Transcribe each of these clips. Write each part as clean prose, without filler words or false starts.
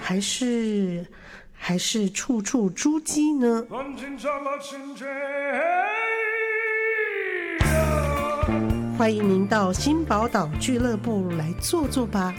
还是处处猪鸡呢？欢迎您到新宝岛俱乐部来坐坐吧。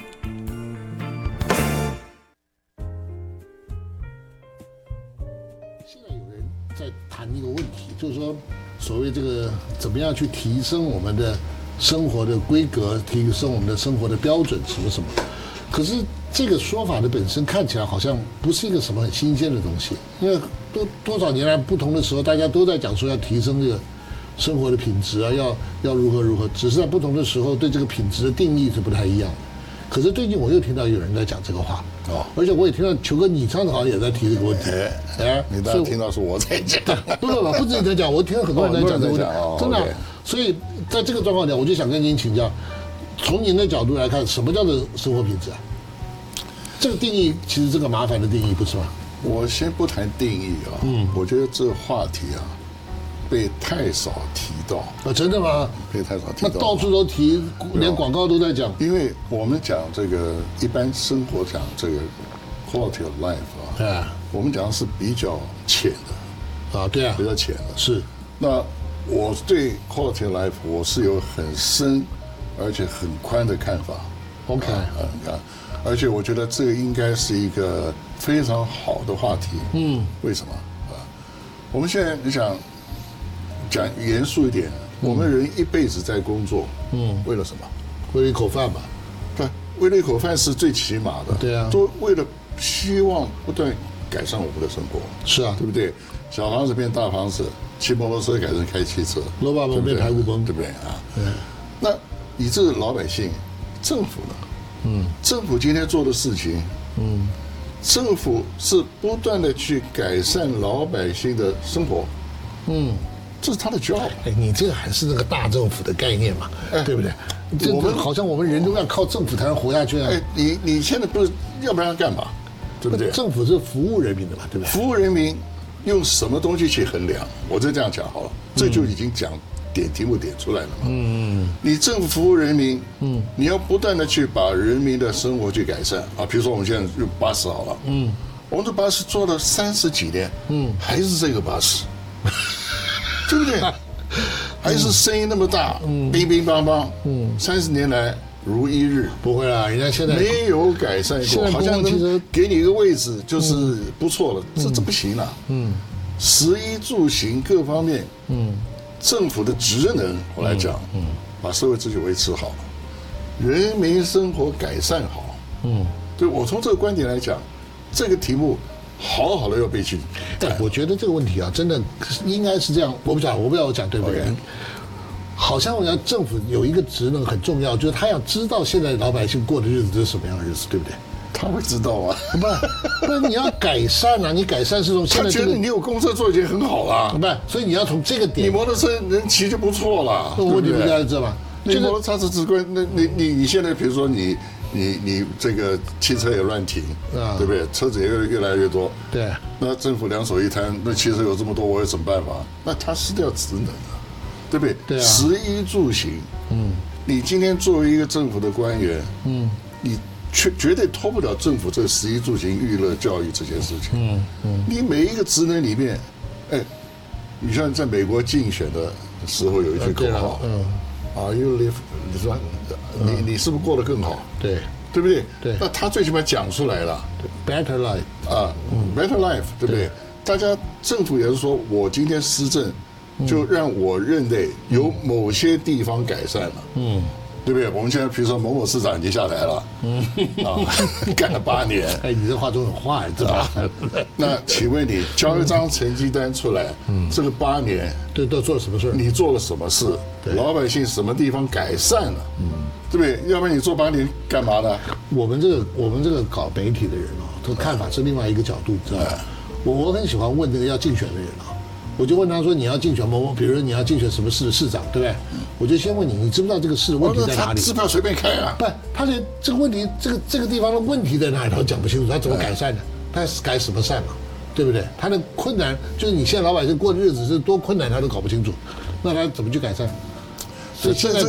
现在有人在谈一个问题，就是说，所谓这个怎么样去提升我们的生活的规格，提升我们的生活的标准，什么什么。可是这个说法的本身看起来好像不是一个什么很新鲜的东西，因为多少年来不同的时候，大家都在讲说要提升这个生活的品质啊，要如何，只是在不同的时候对这个品质的定义是不太一样的。可是最近我又听到有人在讲这个话哦，而且我也听到球哥你上次好像也在提这个问题， 你当然听到是我在讲， 不止你在讲，我听到很多人在讲这个问题，真的。所以在这个状况下，我就想跟您请教，从您的角度来看，什么叫做生活品质啊？这个定义其实这个麻烦的定义不是吗？ 我先不谈定义啊，我觉得这个话题啊被太少提到啊，真的吗？ 被太少提到， 那到处都提，连广告都在讲。 因为我们讲这个一般生活讲这个 quality of life 啊，我们讲的是比较浅的啊，对啊， 比较浅的。 是。 那我对 quality of life 我是有很深而且很宽的看法。 OK， 而且我觉得这个应该是一个非常好的话题。为什么啊？我们现在你想讲严肃一点，我们人一辈子在工作，为了什么？ 为了一口饭吧？ 对，为了一口饭是最起码的。 对啊， 都为了希望不断改善我们的生活。 是啊， 对不对？小房子变大房子，骑摩托车改成开汽车， 罗巴蒙变排骨崩， 对不对啊？那你这个老百姓，政府呢？政府今天做的事情，政府是不断的去改善老百姓的生活，这是他的 job。 你这个还是那个大政府的概念嘛，对不对？我们好像我们人都要靠政府才能活下去啊。 你现在不是，要不然干嘛？对不对？ 政府是服务人民的嘛，对不对？ 服务人民用什么东西去衡量？我就这样讲好了，这就已经讲点题目点出来了嘛。你政府服务人民，你要不断的去把人民的生活去改善啊。比如说我们现在用巴士好了，我们的巴士做了30几年，还是这个巴士，对不对？还是声音那么大，乒乒乓乓，30年来如一日。 不会啦，人家现在没有改善过，好像能给你一个位置就是不错了，这不行了。食衣住行各方面，政府的职能我来讲，把社会秩序维持好，人民生活改善好。对，我从这个观点来讲，这个题目好好的要被去。 我觉得这个问题啊，真的应该是这样。我不知道我讲对不对？好像我要政府有一个职能很重要，就是他要知道现在老百姓过的日子是什么样的日子，对不对？ 他会知道啊， 不，你要改善啊！你改善是从现在他觉得你有公车坐已经很好了， 不，所以你要从这个点， 你摩托车能骑就不错了。 问题不在这嘛？ 你摩托车是直观，那你现在比如说你这个汽车也乱停，对不对？车子也越来越多， 对。 那政府两手一摊，那汽车有这么多，我有什么办法？那他失掉职能了，对不对？ 对啊。 食衣住行，你今天作为一个政府的官员，你绝对脱不了政府这个食衣住行、娱乐、教育这件事情。你每一个职能里面，你像在美国竞选的时候有一句口号，Are you live？ 你说你是不是过得更好？对不对？ 对。 那他最起码讲出来了 ，Better life 啊，Better life， 对不对？大家政府也是说，我今天施政，就让我认为有某些地方改善了，对不对？我们现在比如说某某市长已经下台了，干了8年。 你这话都很坏，知道吧？ 那请问你交一张成绩单出来，这个8年都做了什么事？ 你做了什么事？老百姓什么地方改善了？对不对？要不然你做8年干嘛呢？ 我们这个搞媒体的人他看法是另外一个角度，知道吧？我很喜欢问这个要竞选的人我就问他说：“你要竞选某，比如说你要竞选什么市的市长，对不对？”我就先问你，你知不知道这个市的问题在哪里？ 支票随便开啊！ 不，他连这个问题，这个地方的问题在哪里，他都讲不清楚，他怎么改善呢？他改什么善嘛？对不对？他的困难就是你现在老百姓过的日子是多困难，他都搞不清楚，那他怎么去改善？所以现在。